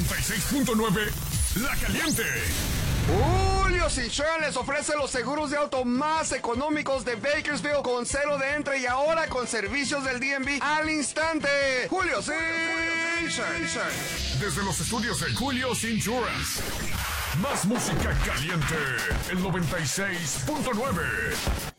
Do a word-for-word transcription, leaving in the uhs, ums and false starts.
noventa y seis punto nueve La Caliente. Julio's Insurance les ofrece los seguros de auto más económicos de Bakersfield con cero de entre y ahora con servicios del D M V al instante. Julio's Insurance. Desde los estudios de Julio's Insurance. Más música caliente. El noventa y seis punto nueve.